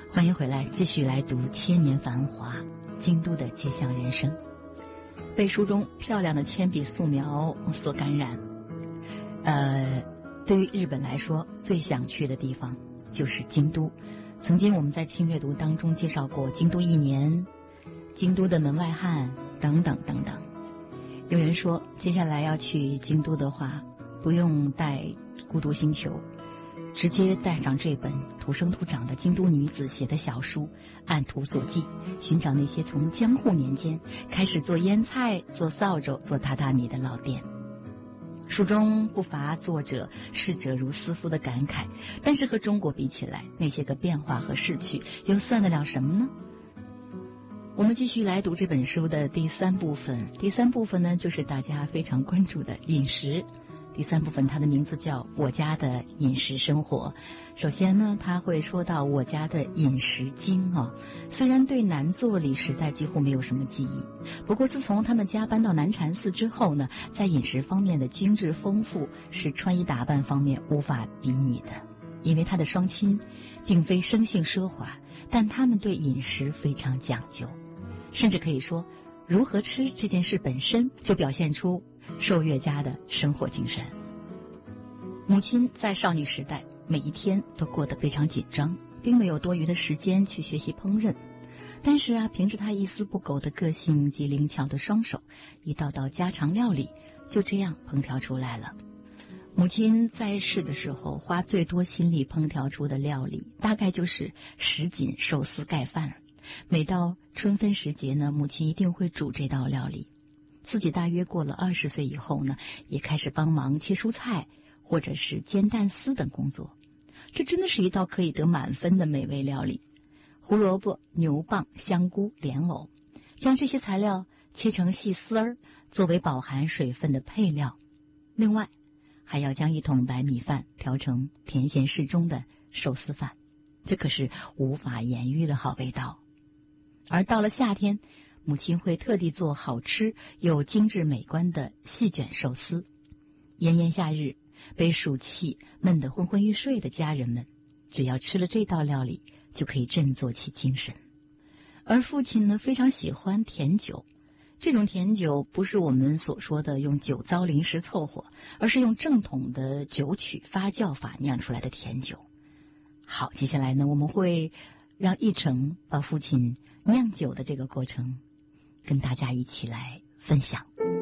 欢迎回来，继续来读《千年繁华》，京都的街巷人生。被书中漂亮的铅笔素描所感染，对于日本来说，最想去的地方就是京都。曾经我们在轻阅读当中介绍过京都一年、京都的门外汉等等等等。有人说，接下来要去京都的话，不用带孤独星球，直接带上这本土生土长的京都女子写的小书，按图索骥，寻找那些从江户年间开始做腌菜、做扫帚、做榻榻米的老店。书中不乏作者逝者如斯夫的感慨，但是和中国比起来，那些个变化和逝去又算得了什么呢？我们继续来读这本书的第三部分。第三部分呢，就是大家非常关注的饮食。第三部分它的名字叫我家的饮食生活。首先呢，他会说到我家的饮食经虽然对南座里时代几乎没有什么记忆，不过自从他们家搬到南禅寺之后呢，在饮食方面的精致丰富是穿衣打扮方面无法比拟的。因为他的双亲并非生性奢华，但他们对饮食非常讲究，甚至可以说如何吃这件事本身就表现出寿月家的生活精神。母亲在少女时代每一天都过得非常紧张，并没有多余的时间去学习烹饪，但是凭着她一丝不苟的个性及灵巧的双手，一道道家常料理就这样烹调出来了。母亲在世的时候花最多心力烹调出的料理，大概就是什锦寿司盖饭。每到春分时节呢，母亲一定会煮这道料理。自己大约过了20岁以后呢，也开始帮忙切蔬菜或者是煎蛋丝等工作。这真的是一道可以得满分的美味料理。胡萝卜、牛蒡、香菇、莲藕，将这些材料切成细丝儿，作为饱含水分的配料。另外还要将一桶白米饭调成甜咸适中的寿司饭，这可是无法言喻的好味道。而到了夏天，母亲会特地做好吃又精致美观的细卷寿司。炎炎夏日，被暑气闷得昏昏欲睡的家人们，只要吃了这道料理，就可以振作起精神。而父亲呢，非常喜欢甜酒。这种甜酒不是我们所说的用酒糟临时凑合，而是用正统的酒曲发酵法酿出来的甜酒。好，接下来呢，我们会让奕成把父亲酿酒的这个过程跟大家一起来分享。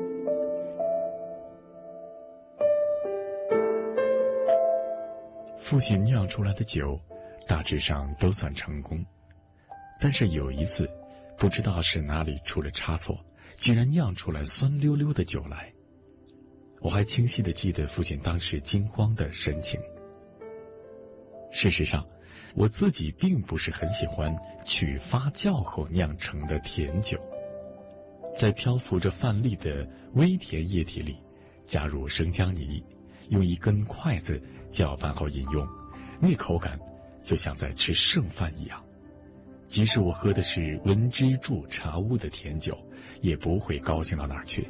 父亲酿出来的酒大致上都算成功，但是有一次不知道是哪里出了差错，居然酿出来酸溜溜的酒来。我还清晰地记得父亲当时惊慌的神情。事实上，我自己并不是很喜欢取发酵后酿成的甜酒。在漂浮着饭粒的微甜液体里加入生姜泥，用一根筷子搅拌后饮用，那口感就像在吃剩饭一样。即使我喝的是文之助茶屋的甜酒，也不会高兴到哪儿去。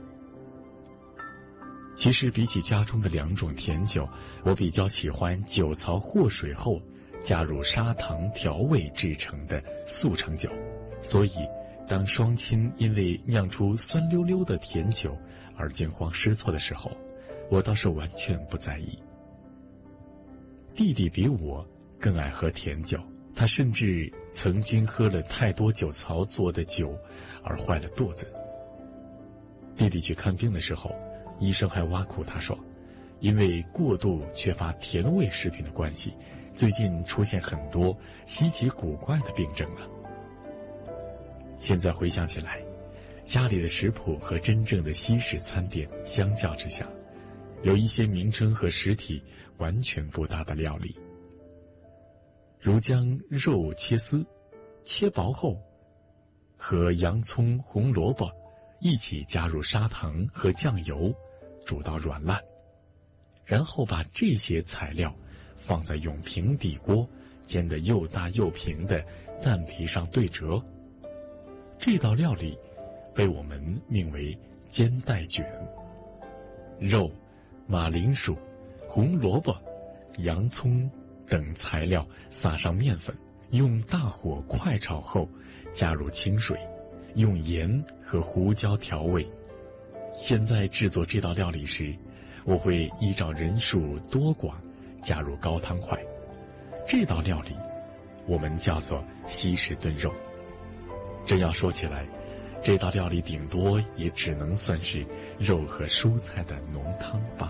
其实比起家中的2种甜酒，我比较喜欢酒槽和水后加入砂糖调味制成的速成酒。所以当双亲因为酿出酸溜溜的甜酒而惊慌失措的时候，我倒是完全不在意。弟弟比我更爱喝甜酒，他甚至曾经喝了太多酒槽做的酒而坏了肚子。弟弟去看病的时候，医生还挖苦他说，因为过度缺乏甜味食品的关系，最近出现很多稀奇古怪的病症了。现在回想起来，家里的食谱和真正的西式餐店相较之下，有一些名称和实体完全不搭的料理，如将肉切丝，切薄后和洋葱、红萝卜一起加入砂糖和酱油煮到软烂，然后把这些材料放在用平底锅煎得又大又平的蛋皮上对折。这道料理被我们命为煎带卷。肉、马铃薯、红萝卜、洋葱等材料撒上面粉， 用大火快炒后，加入清水，用盐和胡椒调味。现在制作这道料理时，我会依照人数多寡加入高汤块。这道料理我们叫做西式炖肉。真要说起来，这道料理顶多也只能算是肉和蔬菜的浓汤吧。